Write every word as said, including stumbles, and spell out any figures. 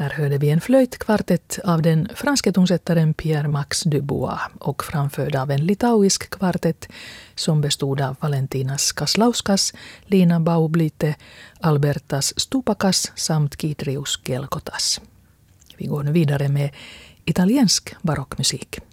Här hörde vi en flöjtkvartett av den franske tonsättaren Pierre-Max Dubois och framförd av en litauisk kvartett som bestod av Valentinas Kaslauskas, Lina Baublite, Albertas Stupakas samt Kidrius Kelkotas. Vi går nu vidare med italiensk barockmusik.